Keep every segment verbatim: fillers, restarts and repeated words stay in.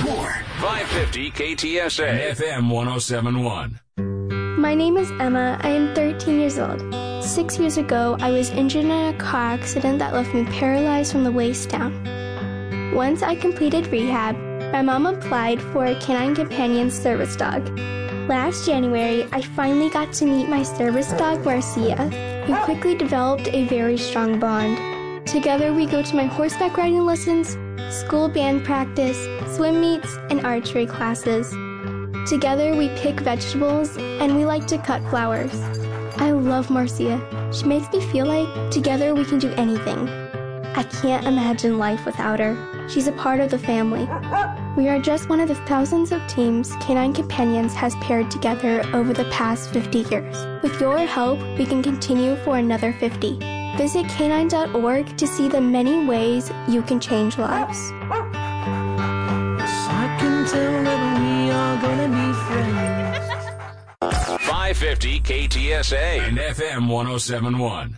More. five fifty K T S A and F M one oh seven point one. My name is Emma. I am thirteen years old. Six years ago, I was injured in a car accident that left me paralyzed from the waist down. Once I completed rehab, my mom applied for a Canine Companion service dog. Last January, I finally got to meet my service dog, Marcia. We quickly developed a very strong bond. Together, we go to my horseback riding lessons, school band practice, swim meets, and archery classes. Together, we pick vegetables, and we like to cut flowers. I love Marcia. She makes me feel like together we can do anything. I can't imagine life without her. She's a part of the family. We are just one of the thousands of teams Canine Companions has paired together over the past fifty years. With your help, we can continue for another fifty. Visit canine dot org to see the many ways you can change lives. I can tell that we are gonna be friends. five fifty K T S A and F M one oh seven point one.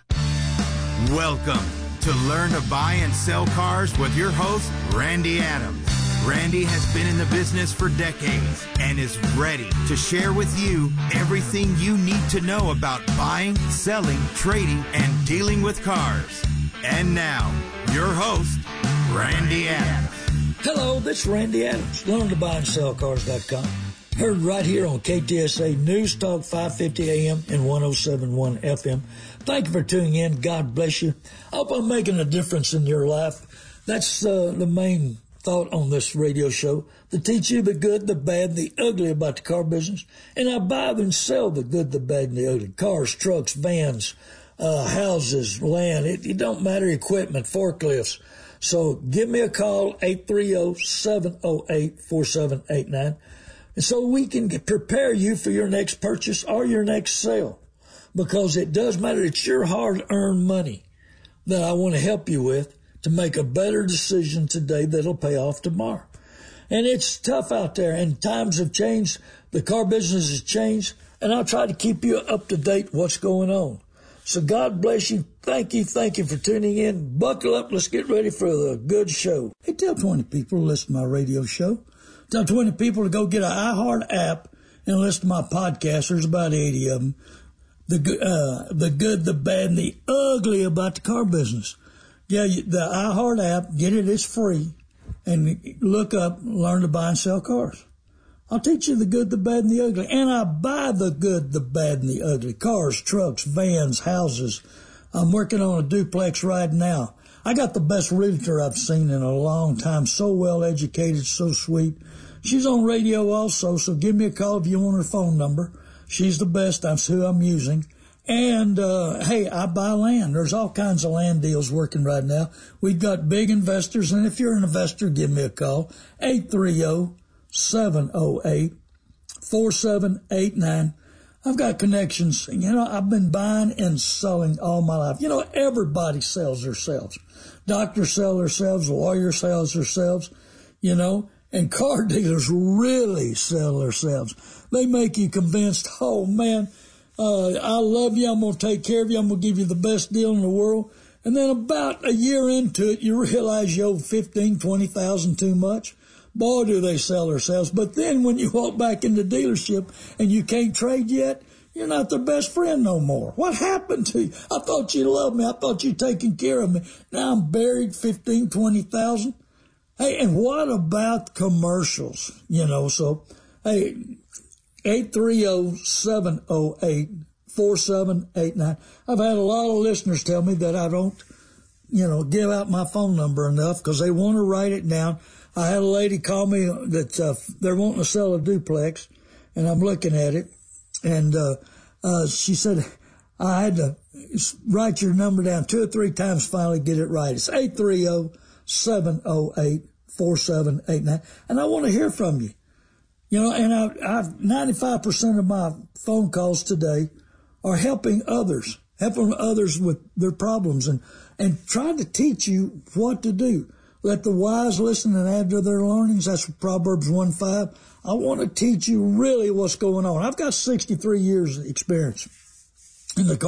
Welcome to Learn to Buy and Sell Cars with your host, Randy Adams. Randy has been in the business for decades and is ready to share with you everything you need to know about buying, selling, trading, and dealing with cars. And now, your host, Randy Adams. Hello, this is Randy Adams, learn to buy and sell cars dot com. Heard right here on K T S A News Talk five fifty A M and one oh seven point one F M. Thank you for tuning in. God bless you. I hope I'm making a difference in your life. That's uh, the main thought on this radio show, to teach you the good, the bad, the ugly about the car business. And I buy and sell the good, the bad, and the ugly. Cars, trucks, vans, uh, houses, land. It, it don't matter, equipment, forklifts. So give me a call, eight three zero, seven zero eight, four seven eight nine. And so we can get, prepare you for your next purchase or your next sale. Because it does matter. It's your hard-earned money that I want to help you with to make a better decision today that'll pay off tomorrow. And it's tough out there, and times have changed. The car business has changed, and I'll try to keep you up to date what's going on. So God bless you. Thank you. Thank you for tuning in. Buckle up. Let's get ready for the good show. Hey, tell twenty people to listen to my radio show. Tell twenty people to go get an iHeart app and listen to my podcast. There's about eighty of them. The, uh, the good, the bad, and the ugly about the car business. Yeah, the iHeart app, get it, it's free. And look up, learn to buy and sell cars. I'll teach you the good, the bad, and the ugly. And I buy the good, the bad, and the ugly. Cars, trucks, vans, houses. I'm working on a duplex right now. I got the best realtor I've seen in a long time. So well educated, so sweet. She's on radio also, so give me a call if you want her phone number. She's the best. That's who I'm using. And, uh, hey, I buy land. There's all kinds of land deals working right now. We've got big investors, and if you're an investor, give me a call. eight three zero, seven zero eight, four seven eight nine. I've got connections. You know, I've been buying and selling all my life. You know, everybody sells themselves. Doctors sell themselves. Lawyers sell themselves, you know. And car dealers really sell themselves. They make you convinced, oh, man, uh, I love you. I'm going to take care of you. I'm going to give you the best deal in the world. And then about a year into it, you realize you owe fifteen thousand, twenty thousand too much. Boy, do they sell themselves. But then when you walk back in the dealership and you can't trade yet, you're not their best friend no more. What happened to you? I thought you loved me. I thought you taking care of me. Now I'm buried fifteen thousand, twenty thousand. Hey, and what about commercials? You know, so, hey, eight three zero, seven zero eight, four seven eight nine. I've had a lot of listeners tell me that I don't, you know, give out my phone number enough because they want to write it down. I had a lady call me that uh, they're wanting to sell a duplex, and I'm looking at it, and uh, uh, she said I had to write your number down two or three times, finally get it right. It's eight three zero, seven zero eight, four seven eight nine, and I want to hear from you. You know, and I, I've ninety-five percent of my phone calls today are helping others, helping others with their problems, and, and trying to teach you what to do. Let the wise listen and add to their learnings. That's Proverbs one five. I want to teach you really what's going on. I've got sixty-three years of experience in the car